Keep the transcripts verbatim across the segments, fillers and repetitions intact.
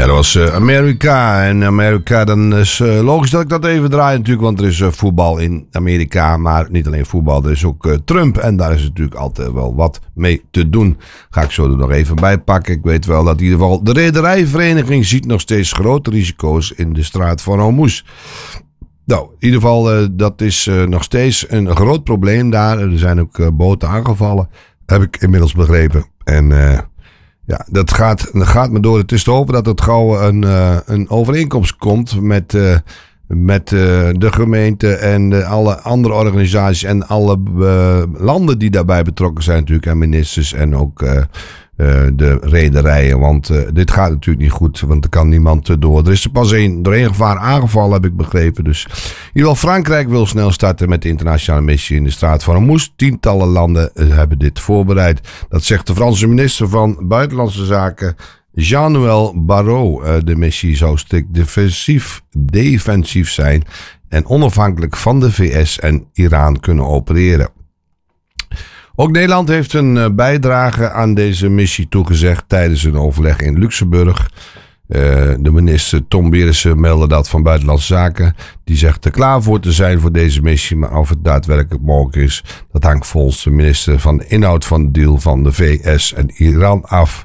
dat was uh, Amerika. En Amerika, dan is uh, logisch dat ik dat even draai natuurlijk. Want er is uh, voetbal in Amerika. Maar niet alleen voetbal, er is ook uh, Trump. En daar is natuurlijk altijd wel wat mee te doen. Ga ik zo er nog even bij pakken. Ik weet wel dat in ieder geval de rederijvereniging ziet nog steeds grote risico's in de straat van Hormuz. Nou, in ieder geval, uh, dat is uh, nog steeds een groot probleem daar. Er zijn ook uh, boten aangevallen. Heb ik inmiddels begrepen. En... Uh, Ja, dat gaat, dat gaat me door. Het is te hopen dat het gauw een, uh, een overeenkomst komt met, uh, met uh, de gemeente en uh, alle andere organisaties en alle uh, landen die daarbij betrokken zijn natuurlijk. En ministers en ook uh, uh, de rederijen. Want uh, dit gaat natuurlijk niet goed, want er kan niemand uh, door. Er is er pas één door één gevaar aangevallen, heb ik begrepen. Dus in ieder geval Frankrijk wil snel starten met de internationale missie in de straat van Hormuz. Tientallen landen uh, hebben dit voorbereid. Dat zegt de Franse minister van Buitenlandse Zaken, Jean-Noël Barrot. Uh, de missie zou strikt defensief, defensief zijn en onafhankelijk van de V S en Iran kunnen opereren. Ook Nederland heeft een bijdrage aan deze missie toegezegd tijdens een overleg in Luxemburg. Uh, de minister Tom Berensen meldde dat van Buitenlandse Zaken. Die zegt er klaar voor te zijn voor deze missie. Maar of het daadwerkelijk mogelijk is, dat hangt volgens de minister van de inhoud van de deal van de V S en Iran af.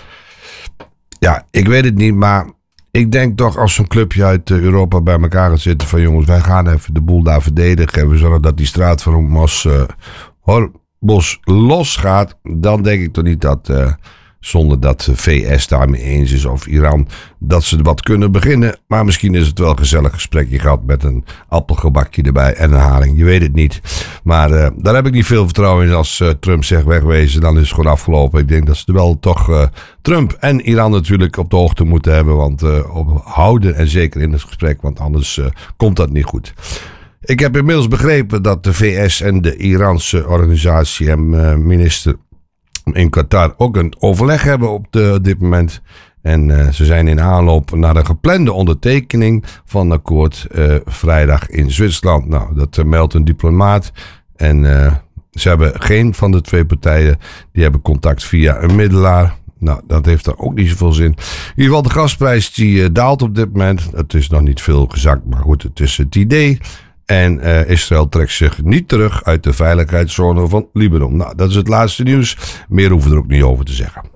Ja, ik weet het niet, maar ik denk toch als zo'n clubje uit Europa bij elkaar gaat zitten van jongens, wij gaan even de boel daar verdedigen. En we zorgen dat die straat van Hormuz uh, Hormuz losgaat. Dan denk ik toch niet dat... Uh, Zonder dat de V S daarmee eens is of Iran, dat ze wat kunnen beginnen. Maar misschien is het wel een gezellig gesprekje gehad met een appelgebakje erbij en een haring. Je weet het niet. Maar uh, daar heb ik niet veel vertrouwen in. Als uh, Trump zegt wegwezen, dan is het gewoon afgelopen. Ik denk dat ze er wel toch uh, Trump en Iran natuurlijk op de hoogte moeten hebben. Want uh, op houden en zeker in het gesprek, want anders uh, komt dat niet goed. Ik heb inmiddels begrepen dat de V S en de Iraanse organisatie en uh, minister in Qatar ook een overleg hebben op, de, op dit moment. En uh, ze zijn in aanloop naar een geplande ondertekening van een akkoord uh, vrijdag in Zwitserland. Nou, dat uh, meldt een diplomaat. En uh, ze hebben geen van de twee partijen, die hebben contact via een middelaar. Nou, dat heeft er ook niet zoveel zin. In ieder geval de gasprijs die uh, daalt op dit moment. Het is nog niet veel gezakt, maar goed, het is het idee. En uh, Israël trekt zich niet terug uit de veiligheidszone van Libanon. Nou, dat is het laatste nieuws. Meer hoeven we er ook niet over te zeggen.